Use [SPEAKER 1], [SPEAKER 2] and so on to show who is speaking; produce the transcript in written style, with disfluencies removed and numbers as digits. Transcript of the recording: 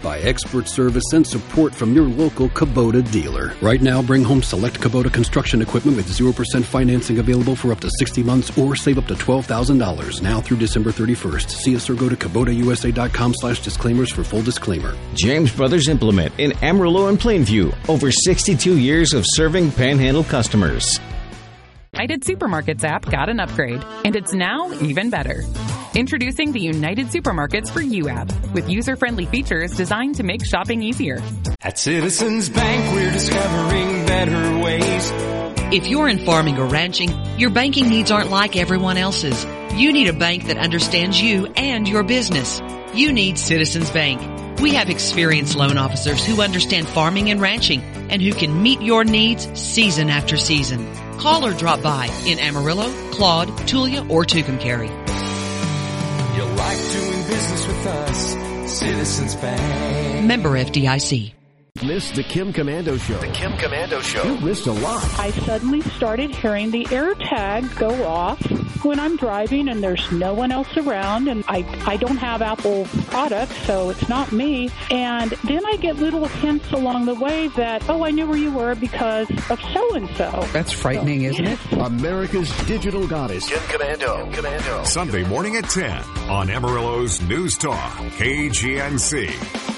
[SPEAKER 1] backed by expert service and support from your local Kubota dealer. Right now, bring home select Kubota construction equipment with 0% financing available for up to 60 months or save up to $12,000 now through December 31st. See us or go to KubotaUSA.com/disclaimers for full disclaimer.
[SPEAKER 2] James Brothers Implement in Amarillo and Plainview. Over 62 years of serving Panhandle customers.
[SPEAKER 3] United Supermarkets app got an upgrade, and it's now even better. Introducing the United Supermarkets for You app, with user-friendly features designed to make shopping easier.
[SPEAKER 4] At Citizens Bank, we're discovering better ways.
[SPEAKER 5] If you're in farming or ranching, your banking needs aren't like everyone else's. You need a bank that understands you and your business. You need Citizens Bank. We have experienced loan officers who understand farming and ranching and who can meet your needs season after season. Call or drop by in Amarillo, Claude, Tulia, or Tucumcari.
[SPEAKER 4] You like doing business with us, Citizens Bank.
[SPEAKER 5] Member FDIC.
[SPEAKER 6] Missed the Kim Komando Show. The Kim Komando Show. You missed a lot.
[SPEAKER 7] I suddenly started hearing the air tag go off when I'm driving and there's no one else around, and I don't have Apple products, so it's not me. And then I get little hints along the way that, oh, I knew where you were because of so-and-so.
[SPEAKER 8] That's frightening, isn't it?
[SPEAKER 6] America's digital goddess. Kim Komando.
[SPEAKER 9] Sunday morning at 10 on Amarillo's News Talk, KGNC.